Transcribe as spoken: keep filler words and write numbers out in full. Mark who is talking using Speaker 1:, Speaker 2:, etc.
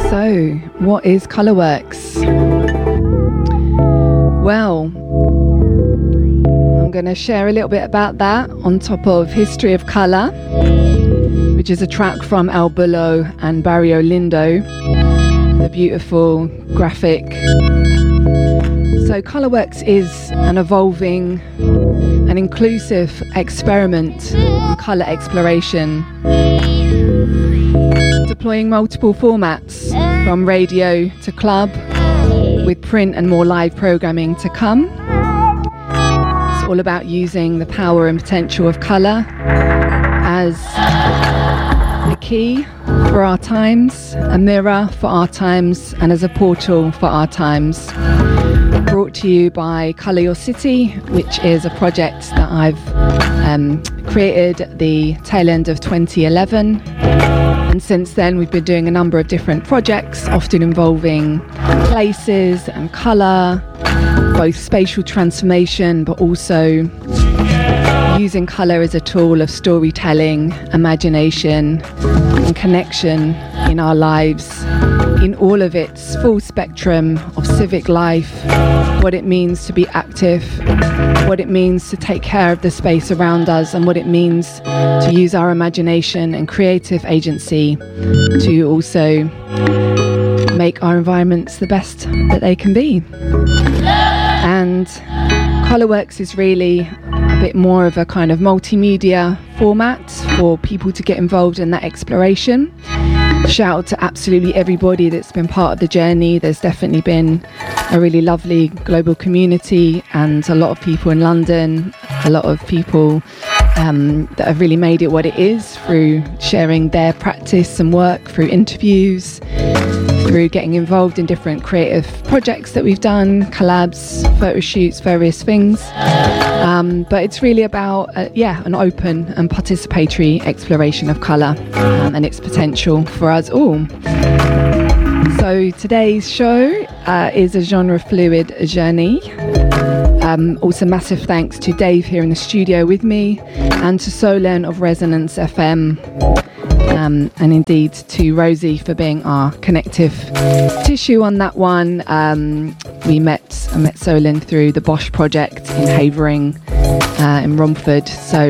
Speaker 1: So, what is Colourworks? Well, I'm going to share a little bit about that on top of History of Colour, which is a track from El Bullo and Barrio Lindo, the beautiful graphic. So Colourworks is an evolving and inclusive experiment in colour exploration, deploying multiple formats from radio to club, with print and more live programming to come. It's all about using the power and potential of colour as a key for our times, a mirror for our times, and as a portal for our times. Brought to you by Colour Your City, which is a project that I've um, created at the tail end of twenty eleven. And since then, we've been doing a number of different projects, often involving places and colour, both spatial transformation, but also using colour as a tool of storytelling, imagination, and connection in our lives, in all of its full spectrum of civic life, what it means to be active, what it means to take care of the space around us, and what it means to use our imagination and creative agency to also make our environments the best that they can be. And Colourworks is really a bit more of a kind of multimedia format for people to get involved in that exploration. Shout out to absolutely everybody that's been part of the journey. There's definitely been a really lovely global community and a lot of people in London, a lot of people um, that have really made it what it is through sharing their practice and work, through interviews, through getting involved in different creative projects that we've done, collabs, photo shoots, various things. Um, but it's really about, uh, yeah, an open and participatory exploration of colour um, and its potential for us all. So today's show uh, is a genre fluid journey. Um, also massive thanks to Dave here in the studio with me, and to Solen of Resonance F M. Um, and indeed to Rosie for being our connective tissue on that one. Um, we met, I met Solin through the Bosch project in Havering uh, in Romford. So